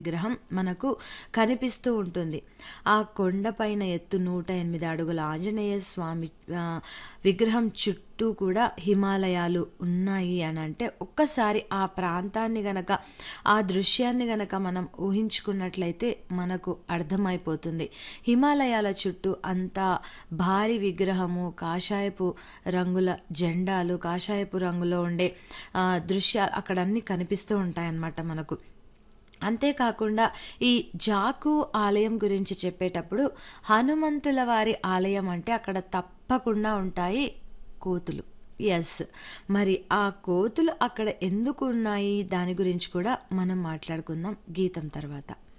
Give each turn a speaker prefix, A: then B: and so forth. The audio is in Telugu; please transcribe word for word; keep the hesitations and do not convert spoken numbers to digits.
A: విగ్రహం మనకు కనిపిస్తూ ఉంటుంది. ఆ కొండపైన ఎత్తు నూట ఎనిమిది అడుగుల ఆంజనేయ స్వామి ఆ, విగ్రహం చుట్టూ కూడా హిమాలయాలు ఉన్నాయి అని అంటే ఒక్కసారి ఆ ప్రాంతాన్ని గనక ఆ దృశ్యాన్ని గనక మనం ఊహించుకున్నట్లయితే మనకు అర్థమైపోతుంది. హిమాలయాల చుట్టూ అంత భారీ విగ్రహము, కాషాయపు రంగుల జెండాలు, కాషాయపు రంగులో ఉండే ఆ, దృశ్యాలు అక్కడ అన్నీ కనిపిస్తూ ఉంటాయన్నమాట మనకు. అంతేకాకుండా ఈ జాకు ఆలయం గురించి చెప్పేటప్పుడు హనుమంతుల వారి ఆలయం అంటే అక్కడ తప్పకుండా ఉంటాయి కోతులు. ఎస్, మరి ఆ కోతులు అక్కడ ఎందుకు ఉన్నాయి దాని గురించి కూడా మనం మాట్లాడుకుందాం గీతం తర్వాత.